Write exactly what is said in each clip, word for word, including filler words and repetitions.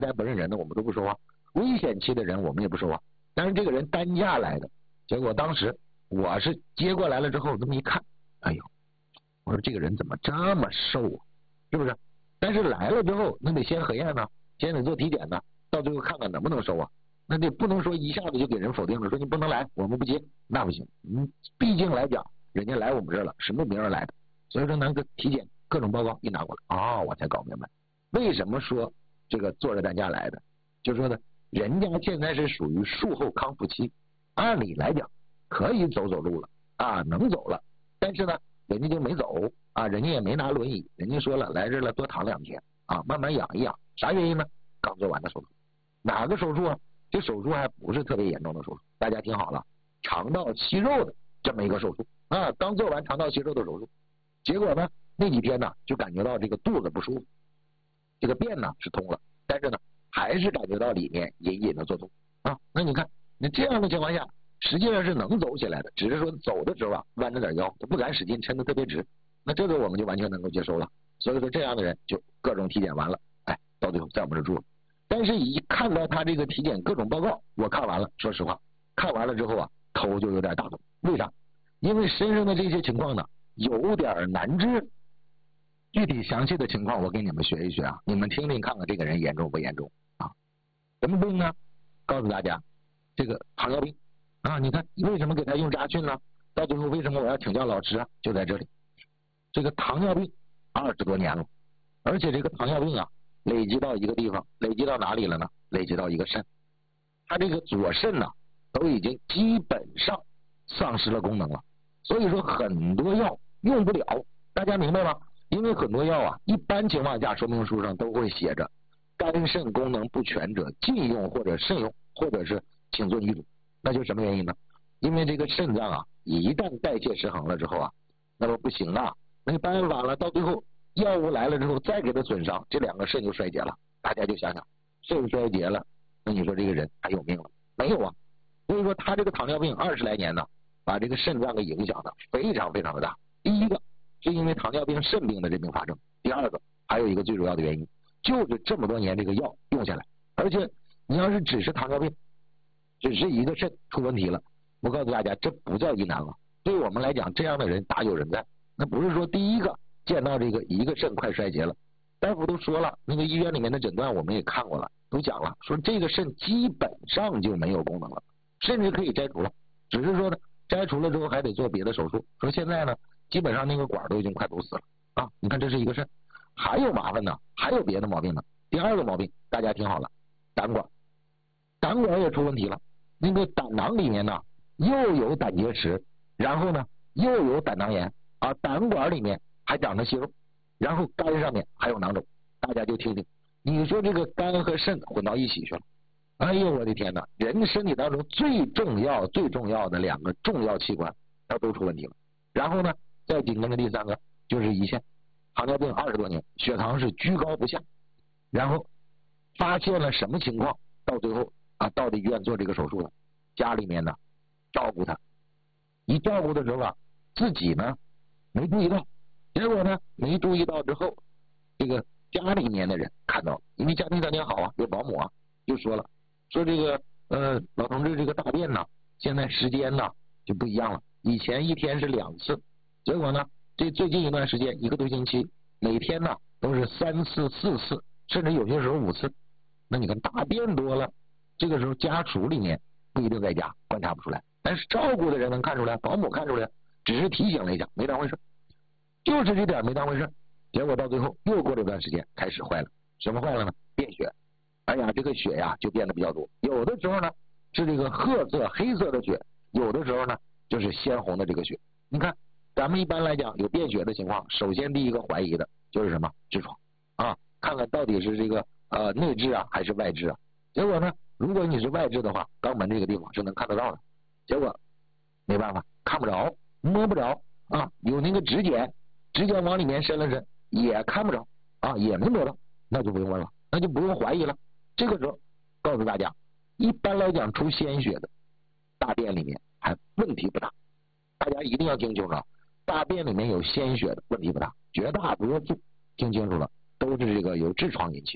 在不认人的我们都不收啊，危险期的人我们也不收啊。但是这个人担架来的，结果当时我是接过来了之后这么一看，哎呦，我说这个人怎么这么瘦啊，是不是？但是来了之后那得先核验呢，先得做体检呢，到最后看看能不能收啊。那得不能说一下子就给人否定了，说你不能来我们不接，那不行。嗯，毕竟来讲人家来我们这儿了，是慕名而来的，所以说那个体检各种报告一拿过来啊、哦，我才搞明白为什么说这个坐着担架来的。就说呢，人家现在是属于术后康复期，按理来讲可以走走路了啊，能走了，但是呢人家就没走啊，人家也没拿轮椅，人家说了来这了多躺两天啊，慢慢养一养。啥原因呢？刚做完的手术。哪个手术啊？这手术还不是特别严重的手术，大家听好了，肠道息肉的这么一个手术啊，刚做完肠道息肉的手术，结果呢那几天呢就感觉到这个肚子不舒服，这个便呢是通了，但是呢还是感觉到里面隐隐的作痛啊。那你看那这样的情况下实际上是能走起来的，只是说走的时候啊弯着点腰，他不敢使劲抻得特别直，那这个我们就完全能够接受了。所以说这样的人就各种体检完了，哎，到最后在我们这住了。但是一看到他这个体检各种报告，我看完了，说实话看完了之后啊头就有点大动。为啥？因为身上的这些情况呢有点难治，具体详细的情况我给你们学一学啊，你们听听看看这个人严重不严重啊？什么病呢？告诉大家，这个糖尿病啊。你看为什么给他用扎讯呢？到最后为什么我要请教老师啊？就在这里，这个糖尿病二十多年了，而且这个糖尿病啊累积到一个地方，累积到哪里了呢？累积到一个肾，他这个左肾呢都已经基本上丧失了功能了，所以说很多药用不了，大家明白吗？因为很多药啊一般情况下说明书上都会写着肝肾功能不全者禁用或者慎用，或者是请遵医嘱。那就什么原因呢？因为这个肾脏啊一旦代谢失衡了之后啊，那么不行啊，没办法了，到最后药物来了之后再给它损伤，这两个肾就衰竭了。大家就想想，肾衰竭了，那你说这个人还有命了没有啊？所以说他这个糖尿病二十来年呢，把这个肾脏给影响的非常非常的大。第一个是因为糖尿病肾病的这并发症，第二个还有一个最主要的原因就是这么多年这个药用下来，而且你要是只是糖尿病，只是一个肾出问题了，我告诉大家这不叫疑难了。对我们来讲这样的人大有人在，那不是说第一个见到这个一个肾快衰竭了，大夫都说了，那个医院里面的诊断我们也看过了，都讲了，说这个肾基本上就没有功能了，甚至可以摘除了，只是说呢摘除了之后还得做别的手术，说现在呢基本上那个管都已经快堵死了啊。你看这是一个肾，还有麻烦呢，还有别的毛病呢。第二个毛病大家听好了，胆管，胆管也出问题了，那个胆囊里面呢又有胆结石，然后呢又有胆囊炎啊，胆管里面还长着息肉，然后肝上面还有囊肿。大家就听听，你说这个肝和肾混到一起去了，哎呦我的天哪，人身体当中最重要最重要的两个重要器官它都出问题了。然后呢再紧跟着第三个就是胰腺，糖尿病二十多年，血糖是居高不下，然后发现了什么情况，到最后啊到底医院做这个手术了，家里面呢照顾他，一照顾的时候啊自己呢没注意到，结果呢没注意到之后，这个家里面的人看到了，因为家庭条件好啊，有保姆啊，就说了，说这个呃老同志这个大便呢现在时间呢就不一样了，以前一天是两次，结果呢这最近一段时间一个多星期每天呢都是三次四次，甚至有些时候五次。那你看大便多了，这个时候家属里面不一定在家观察不出来，但是照顾的人能看出来，保姆看出来，只是提醒了一下，没当回事，就是这点没当回事。结果到最后又过了一段时间开始坏了，什么坏了呢？便血。哎呀这个血呀就变得比较多，有的时候呢是这个褐色黑色的血，有的时候呢就是鲜红的这个血。你看咱们一般来讲有便血的情况，首先第一个怀疑的就是什么？痔疮啊，看看到底是这个呃内痔啊还是外痔啊。结果呢如果你是外痔的话，肛门这个地方是能看得到的，结果没办法看不着摸不着啊，有那个指检，指甲往里面伸了伸也看不着啊，也没摸到，那就不用问了，那就不用怀疑了。这个时候告诉大家，一般来讲出鲜血的大便里面还问题不大，大家一定要听清楚，大便里面有鲜血的问题不大，绝大多数听清楚了都是这个由痔疮引起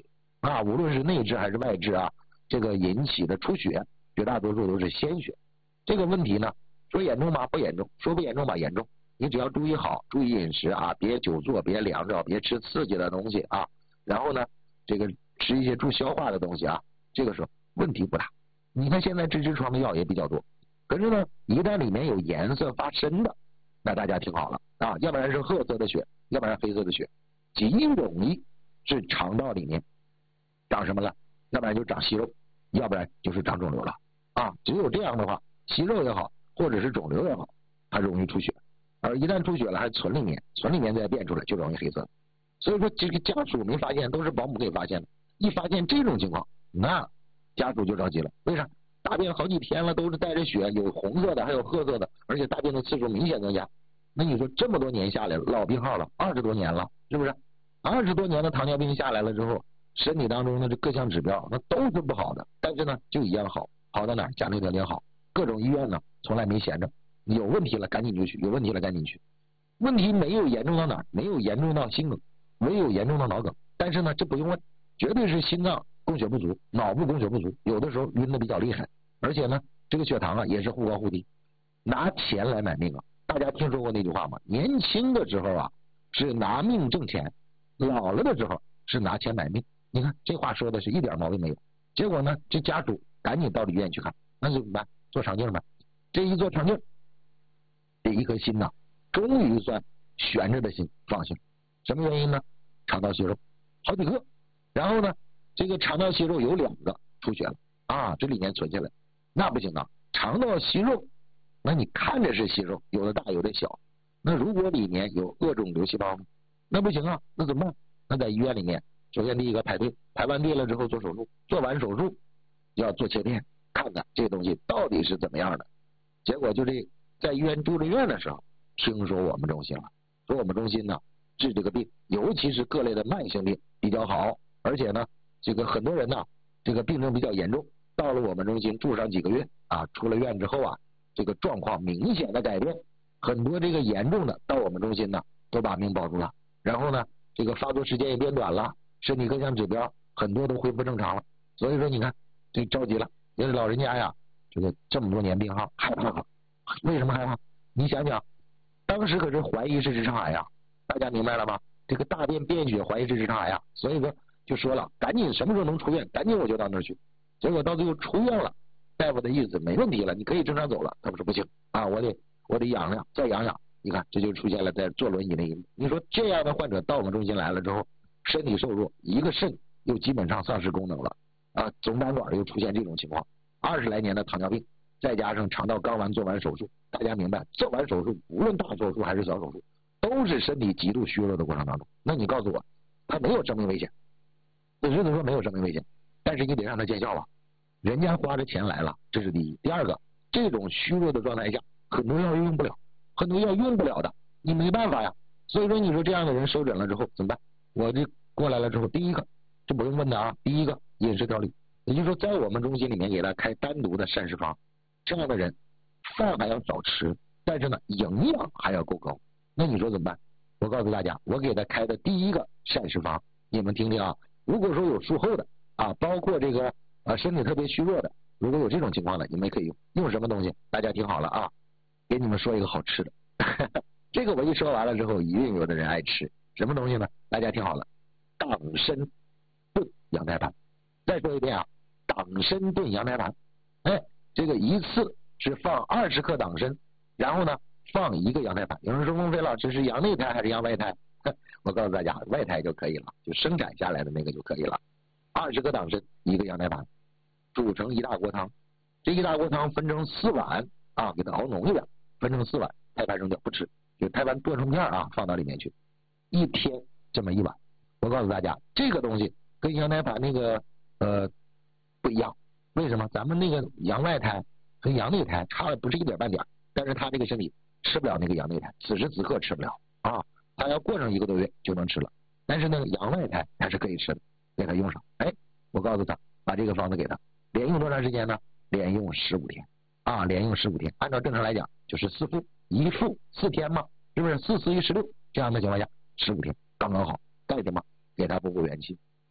啊，无论是内痔还是外痔啊，这个引起的出血，绝大多数都是鲜血。这个问题呢，说严重吗？不严重。说不严重吧？严重。你只要注意好，注意饮食啊，别久坐，别凉着，别吃刺激的东西啊。然后呢，这个吃一些助消化的东西啊，这个时候问题不大。你看现在治痔疮的药也比较多，可是呢，一旦里面有颜色发深的，那大家听好了啊，要不然是褐色的血，要不然黑色的血，极容易是肠道里面长什么了？要不然就长息肉，要不然就是长肿瘤了啊。只有这样的话，息肉也好，或者是肿瘤也好，它容易出血，而一旦出血了，还存里面，存里面再变出来，就容易黑色。所以说，这个家属没发现，都是保姆给发现的。一发现这种情况，那家属就着急了。为啥？大便好几天了，都是带着血，有红色的，还有褐色的，而且大便的次数明显增加。那你说这么多年下来，老病号了，二十多年了，是不是？二十多年的糖尿病下来了之后，身体当中的这各项指标那都是不好的，但是呢就一样好，好在哪儿？家庭条件好，各种医院呢从来没闲着，有问题了赶紧就去，有问题了赶紧去。问题没有严重到哪儿？没有严重到心梗，没有严重到脑梗，但是呢这不用问，绝对是心脏供血不足，脑部供血不足，有的时候晕的比较厉害，而且呢这个血糖啊也是忽高忽低，拿钱来买命啊！大家听说过那句话吗？年轻的时候啊是拿命挣钱，老了的时候是拿钱买命。你看这话说的是一点毛病没有。结果呢这家属赶紧到医院去看，那就怎么办？做肠镜吧。这一做肠镜，这一颗心呐终于算悬着的心放下。什么原因呢？肠道息肉好几个，然后呢这个肠道息肉有两个出血了啊，这里面存下来，那不行啊！肠道息肉，那你看着是息肉，有的大有的小，那如果里面有恶肿瘤细胞呢，那不行啊，那怎么办？那在医院里面，首先第一个排队，排完队了之后做手术，做完手术要做切片，看看这个东西到底是怎么样的。结果就这在医院住着院的时候，听说我们中心了，说我们中心呢治这个病，尤其是各类的慢性病比较好，而且呢这个很多人呢这个病症比较严重，到了我们中心住上几个月啊，出了院之后啊，这个状况明显的改变，很多这个严重的到我们中心呢都把命保住了，然后呢这个发作时间也变短了，身体各项指标很多都恢复正常了。所以说你看这着急了，因为老人家呀这个这么多年病号害怕了。为什么害怕？你想想当时可是怀疑是直肠癌呀，大家明白了吗？这个大便便血怀疑是直肠癌呀，所以说就说了赶紧什么时候能出院，赶紧我就到那儿去。结果到最后出院了，大夫的意思没问题了，你可以正常走了。他不说不行啊，我得我得养养再养养。你看这就出现了在坐轮椅的一幕。你说这样的患者到我们中心来了之后，身体瘦弱，一个肾又基本上丧失功能了啊，总胆管又出现这种情况，二十来年的糖尿病，再加上肠道刚完做完手术，大家明白做完手术无论大手术还是小手术都是身体极度虚弱的过程当中，那你告诉我他没有生命危险？只是说没有生命危险，但是你得让他见效啊，人家花着钱来了，这是第一。第二个，这种虚弱的状态下很多药用不了，很多药用不了的，你没办法呀。所以说你说这样的人收诊了之后怎么办？我这过来了之后，第一个这不用问的啊，第一个饮食调理，也就是说在我们中心里面给他开单独的膳食方，这样的人饭还要少吃，但是呢营养还要够高，那你说怎么办？我告诉大家，我给他开的第一个膳食方，你们听听啊，如果说有术后的啊，包括这个啊身体特别虚弱的，如果有这种情况的，你们也可以用用什么东西？大家听好了啊，给你们说一个好吃的这个我一说完了之后一定有的人爱吃，什么东西呢？大家听好了，党参炖羊胎盘。再说一遍啊，党参炖羊胎盘，哎，这个一次是放二十克党参，然后呢放一个羊胎盘。有人说孟非老师是羊内胎还是羊外胎？我告诉大家，外胎就可以了，就生产下来的那个就可以了。二十克党参，一个羊胎盘，煮成一大锅汤。这一大锅汤分成四碗啊，给它熬浓一点，分成四碗，胎盘扔掉不吃，就胎盘剁成片啊，放到里面去。一天这么一碗。我告诉大家，这个东西跟羊胎盘那个呃不一样。为什么？咱们那个羊外胎和羊内胎差的不是一点半点，但是他这个身体吃不了那个羊内胎，此时此刻吃不了啊，他要过上一个多月就能吃了。但是那个羊外胎他是可以吃的，给他用上。哎，我告诉他，把这个方子给他，连用多长时间呢？连用十五天啊，连用十五天。按照正常来讲就是四副，一副四天嘛，是不是？四四一十六，这样的情况下十五天刚刚好，干什么？给他补补元气啊。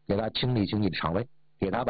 给他清理清理肠胃，给他把